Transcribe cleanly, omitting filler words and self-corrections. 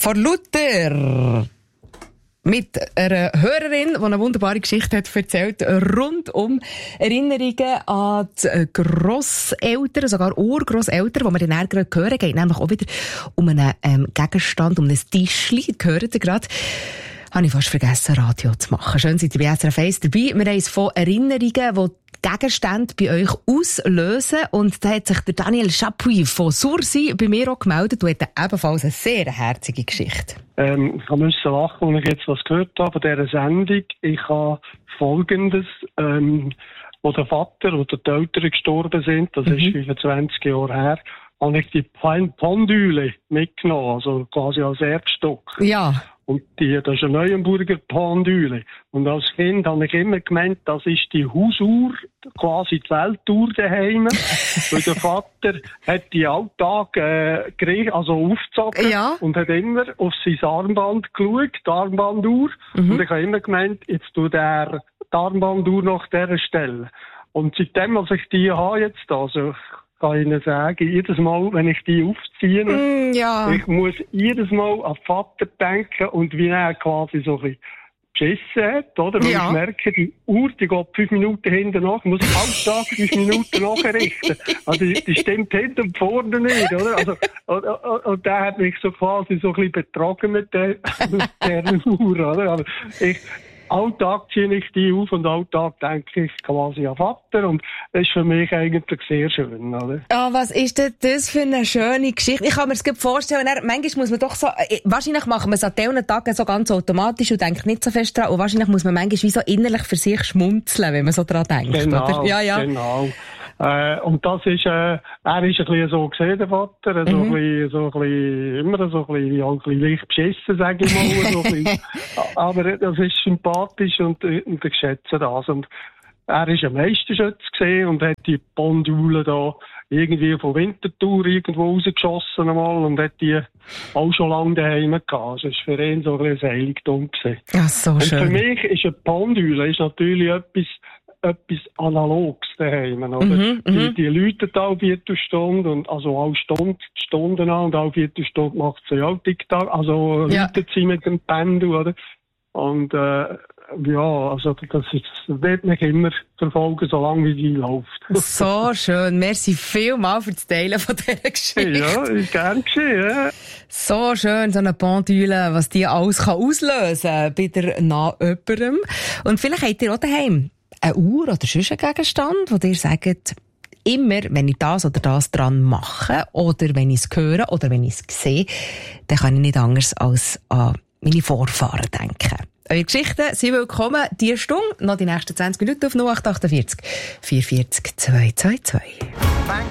Vor Luther. Mit einer Hörerin, die eine wunderbare Geschichte hat erzählt, rund um Erinnerungen an die Grosseltern, sogar Urgrosseltern, die wir dann gerade hören. Geht nämlich auch wieder um einen Gegenstand, um ein Tischchen. Gehört ihr gerade? Habe ich fast vergessen, Radio zu machen. Schön, seid ihr bei SRF 1 dabei. Wir haben es von Erinnerungen, die Gegenstände bei euch auslösen. Und da hat sich der Daniel Chapuis von Sursi bei mir auch gemeldet und hat ebenfalls eine sehr herzige Geschichte. Ich musste lachen, als ich jetzt was gehört habe von dieser Sendung. Ich habe Folgendes, wo der Vater oder die Eltern gestorben sind, das ist 25 Jahre her, habe ich die Pendüle mitgenommen, also quasi als Erbstock. Ja. Und das ist eine Neuenburger Pendüle. Und als Kind habe ich immer gemeint, das ist die Hausuhr, quasi die Weltuhr daheim. Weil der Vater hat die Alltag aufgezogen, ja, und hat immer auf sein Armband geschaut, die Armbanduhr. Und ich habe immer gemeint, jetzt tut er die Armbanduhr nach dieser Stelle. Und seitdem, als ich die habe jetzt, also kann ich Ihnen sagen, jedes Mal, wenn ich die aufziehe, ja, ich muss jedes Mal an den Vater denken und wie er quasi so ein bisschen beschissen hat, oder? Weil ja, ich merke, die Uhr, die geht 5 Minuten hinten nach, muss alle Tag 5 Minuten nachrichten. Also, die stimmt hinten und vorne nicht, oder? Also, und der hat mich so quasi so ein bisschen betrogen mit der Uhr, oder? Also, Alltag ziehe ich die auf und Alltag denke ich quasi an Vater und das ist für mich eigentlich sehr schön, oder? Ah, was ist denn das für eine schöne Geschichte? Ich kann mir das gut vorstellen, manchmal muss man doch so, wahrscheinlich machen wir es an diesen Tagen so ganz automatisch und denkt nicht so fest dran und wahrscheinlich muss man manchmal wie so innerlich für sich schmunzeln, wenn man so dran denkt, genau, oder? Ja, ja. Genau. Und das ist, er ist ein bisschen so gesehen, der Vater, so ein bisschen, immer so ein bisschen leicht beschissen, sage ich mal, so ein bisschen. Aber das ist sympathisch und ich schätze das. Und er ist ein Meisterschütze gesehen und hat die Pendule da irgendwie von Winterthur irgendwo rausgeschossen einmal und hat die auch schon lange daheim gehabt. Das war für ihn so ein Heiligtum gewesen. Ja, so und schön. Für mich ist eine Pendule ist natürlich etwas Analoges daheim, oder? Die läuten alle Viertelstunde und, also alle Stunden an und alle Viertelstunde macht sie auch TikTok, also läutet sie mit dem Pendel, oder? Und, ja, also das wird mich immer verfolgen, solange wie die läuft. So schön. Merci vielmals für das Teilen von dieser Geschichte. Ja, ist gern geschehen, ja. So schön, so eine Pendule, was die alles kann auslösen kann bei der nahen jemandem. Und vielleicht habt ihr auch daheim eine Uhr oder sonst einen Gegenstand, wo ihr sagt, immer, wenn ich das oder das dran mache, oder wenn ich es höre, oder wenn ich es sehe, dann kann ich nicht anders als an meine Vorfahren denken. Eure Geschichten sind willkommen, diese Stunde, noch die nächsten 20 Minuten auf 0848 440 222.